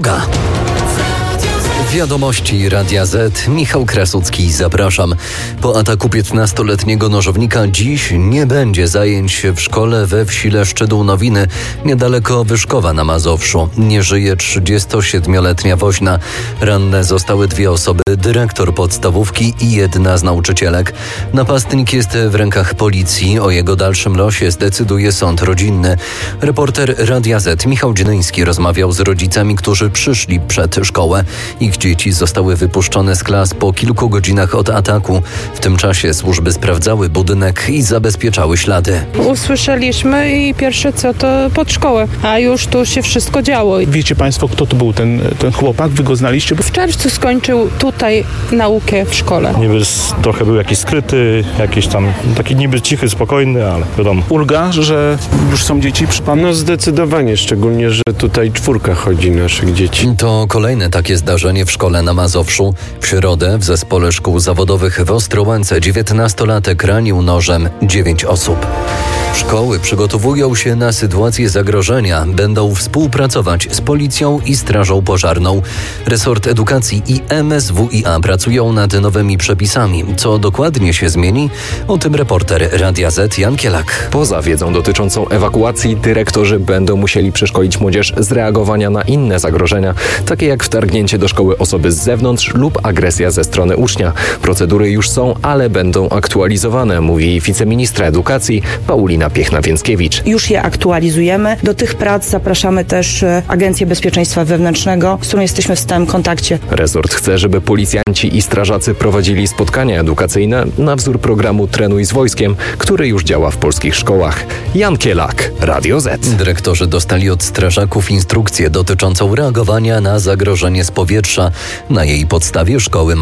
droga. Wiadomości Radia Z. Michał Krasucki, zapraszam. Po ataku 15-letniego nożownika dziś nie będzie zajęć w szkole we wsi Leszczydół-Nowiny, niedaleko Wyszkowa na Mazowszu. Nie żyje 37-letnia woźna. Ranne zostały 2 osoby, dyrektor podstawówki i 1 z nauczycielek. Napastnik jest w rękach policji. O jego dalszym losie zdecyduje sąd rodzinny. Reporter Radia Z Michał Dzinyński rozmawiał z rodzicami, którzy przyszli przed szkołę. Ich dzieci zostały wypuszczone z klas po kilku godzinach od ataku. W tym czasie służby sprawdzały budynek i zabezpieczały ślady. Usłyszeliśmy i pierwsze co to pod szkołę, a już tu się wszystko działo. Wiecie Państwo, kto to był ten chłopak? Wy go znaliście? W czerwcu skończył tutaj naukę w szkole. Niby trochę był jakiś skryty, jakiś tam taki niby cichy, spokojny, ale wiadomo. Ulga, że już są dzieci przy Panu? No zdecydowanie, szczególnie, że tutaj 4 chodzi naszych dzieci. To kolejne takie zdarzenie w szkole na Mazowszu. W środę w zespole szkół zawodowych w Ostrołęce 19-latek ranił nożem 9 osób. Szkoły przygotowują się na sytuację zagrożenia. Będą współpracować z policją i strażą pożarną. Resort Edukacji i MSWiA pracują nad nowymi przepisami. Co dokładnie się zmieni? O tym reporter Radia Z Jan Kielak. Poza wiedzą dotyczącą ewakuacji, dyrektorzy będą musieli przeszkolić młodzież z reagowania na inne zagrożenia, takie jak wtargnięcie do szkoły osoby z zewnątrz lub agresja ze strony ucznia. Procedury już są, ale będą aktualizowane, mówi wiceministra edukacji Paulina Piechna-Więckiewicz. Już je aktualizujemy. Do tych prac zapraszamy też Agencję Bezpieczeństwa Wewnętrznego, z którą jesteśmy w stałym kontakcie. Resort chce, żeby policjanci i strażacy prowadzili spotkania edukacyjne na wzór programu Trenuj z wojskiem, który już działa w polskich szkołach. Jan Kielak, Radio Z. Dyrektorzy dostali od strażaków instrukcję dotyczącą reagowania na zagrożenie z powietrza. Na jej podstawie szkoły